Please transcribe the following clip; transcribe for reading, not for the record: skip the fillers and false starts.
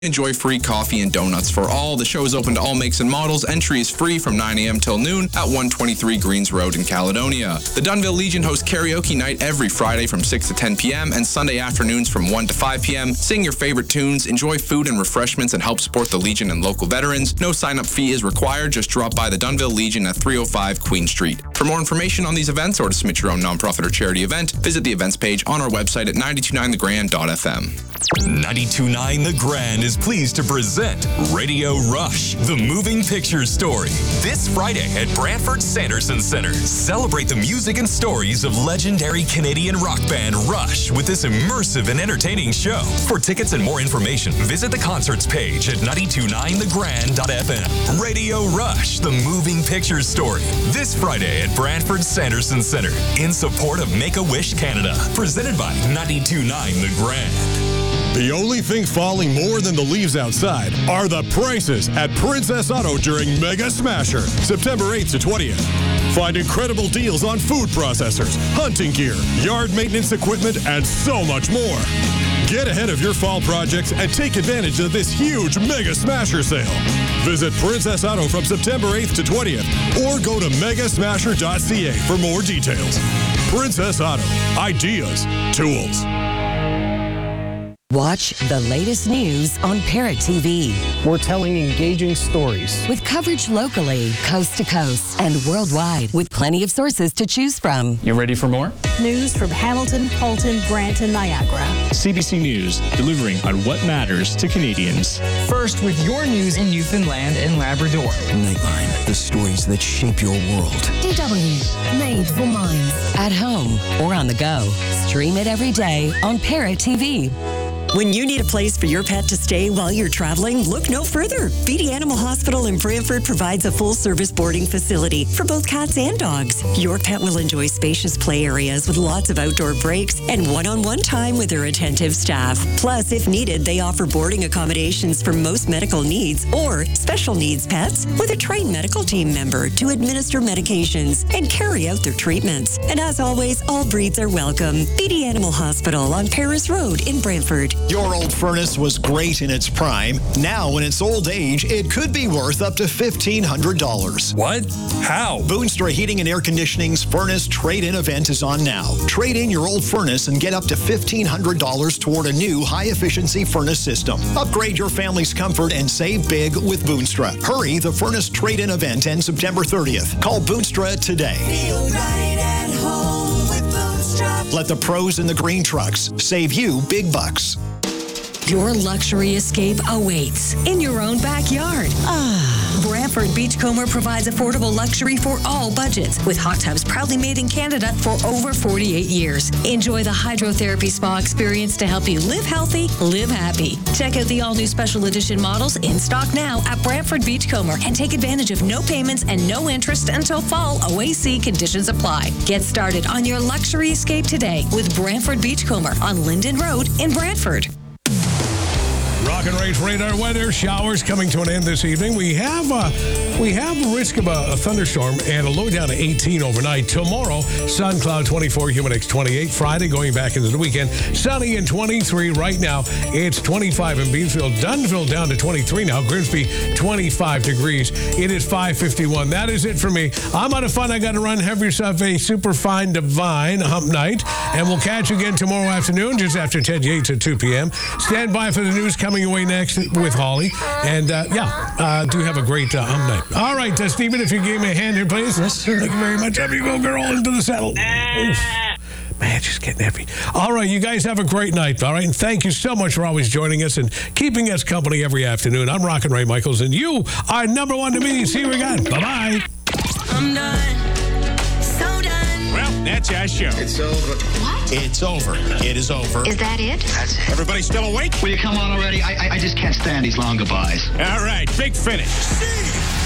Enjoy free coffee and donuts for all. The show is open to all makes and models. Entry is free from 9 a.m. till noon at 123 Greens Road in Caledonia. The Dunnville Legion hosts karaoke night every Friday from 6 to 10 p.m. and Sunday afternoons from 1 to 5 p.m. Sing your favorite tunes, enjoy food and refreshments, and help support the Legion and local veterans. No sign-up fee is required. Just drop by the Dunnville Legion at 305 Queen Street. For more information on these events or to submit your own nonprofit or charity event, visit the events page on our website at 929thegrand.fm. 92.9 The Grand is pleased to present Radio Rush, the moving picture story. This Friday at Brantford Sanderson Center. Celebrate the music and stories of legendary Canadian rock band Rush with this immersive and entertaining show. For tickets and more information, visit the concerts page at 929thegrand.fm. Radio Rush, the moving picture story. This Friday at Brantford Sanderson Center in support of Make-A-Wish Canada. Presented by 92.9 The Grand. The only thing falling more than the leaves outside are the prices at Princess Auto during Mega Smasher, September 8th to 20th. Find incredible deals on food processors, hunting gear, yard maintenance equipment, and so much more. Get ahead of your fall projects and take advantage of this huge Mega Smasher sale. Visit Princess Auto from September 8th to 20th or go to megasmasher.ca for more details. Princess Auto. Ideas. Tools. Watch the latest news on Parrot TV. We're telling engaging stories. With coverage locally, coast to coast, and worldwide, with plenty of sources to choose from. You ready for more? News from Hamilton, Halton, Brant, and Niagara. CBC News, delivering on what matters to Canadians. First with your news in Newfoundland and Labrador. Nightline, the stories that shape your world. DW, made for minds. At home or on the go. Stream it every day on Parrot TV. When you need a place for your pet to stay while you're traveling, look no further. BD Animal Hospital in Brantford provides a full-service boarding facility for both cats and dogs. Your pet will enjoy spacious play areas with lots of outdoor breaks and one-on-one time with their attentive staff. Plus, if needed, they offer boarding accommodations for most medical needs or special needs pets with a trained medical team member to administer medications and carry out their treatments. And as always, all breeds are welcome. BD Animal Hospital on Paris Road in Brantford. Your old furnace was great in its prime. Now, in its old age, it could be worth up to $1,500. What? How? Boonstra Heating and Air Conditioning's Furnace Trade-In event is on now. Trade in your old furnace and get up to $1,500 toward a new high-efficiency furnace system. Upgrade your family's comfort and save big with Boonstra. Hurry, the Furnace Trade-In event ends September 30th. Call Boonstra today. Feel right at home with Boonstra. Let the pros in the green trucks save you big bucks. Your luxury escape awaits in your own backyard. Brantford Beachcomber provides affordable luxury for all budgets with hot tubs proudly made in Canada for over 48 years. Enjoy the hydrotherapy spa experience to help you live healthy, live happy. Check out the all-new special edition models in stock now at Brantford Beachcomber and take advantage of no payments and no interest until fall. OAC conditions apply. Get started on your luxury escape today with Brantford Beachcomber on Linden Road in Brantford. Rock and Rage radar weather. Showers coming to an end this evening. We have a risk of a thunderstorm and a low down to 18 overnight. Tomorrow, sun, cloud 24, humid X 28. Friday, going back into the weekend, sunny and 23 right now. It's 25 in Beanfield. Dunnville down to 23 now. Grimsby, 25 degrees. It is 5:51. That is it for me. I'm out of fun. I got to run. Have yourself a super fine, divine hump night. And we'll catch you again tomorrow afternoon, just after Ted Yates at 2 p.m. Stand by for the news coming away next with Holly. And, do have a great hump night. All right, Stephen, if you gave me a hand here, please. Yes, sir. Thank you very much. Up you go, girl, into the saddle. Oof. Man, just getting heavy. All right, you guys have a great night, all right? And thank you so much for always joining us and keeping us company every afternoon. I'm Rockin' Ray Michaels, and you are number one to me. See you again. Bye-bye. I'm done. So done. Well, that's our show. It's over. What? It's over. It is over. Is that it? That's it. Everybody still awake? Will you come on already? I just can't stand these long goodbyes. All right, big finish.